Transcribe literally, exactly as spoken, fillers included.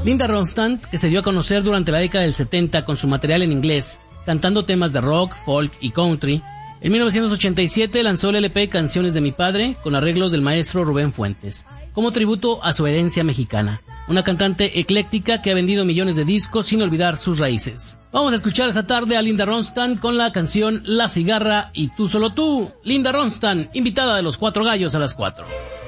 Linda Ronstadt, que se dio a conocer durante la década del setenta con su material en inglés, cantando temas de rock, folk y country, en mil novecientos ochenta y siete lanzó el L P Canciones de mi padre, con arreglos del maestro Rubén Fuentes, como tributo a su herencia mexicana. Una cantante ecléctica que ha vendido millones de discos sin olvidar sus raíces. Vamos a escuchar esta tarde a Linda Ronstadt con la canción La Cigarra y Tú Solo Tú. Linda Ronstadt, invitada de los Cuatro Gallos a las cuatro.